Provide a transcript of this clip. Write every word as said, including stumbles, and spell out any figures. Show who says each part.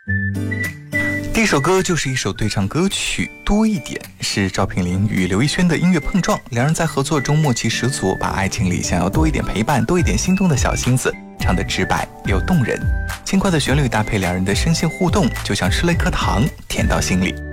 Speaker 1: 第一首歌就是一首对唱歌曲，多一点，是赵品林与刘奕轩的音乐碰撞，两人在合作中默契十足，把爱情里想要多一点陪伴，多一点心动的小心思唱得直白又动人。轻快的旋律搭配两人的声线互动，就像吃了一颗糖，甜到心里。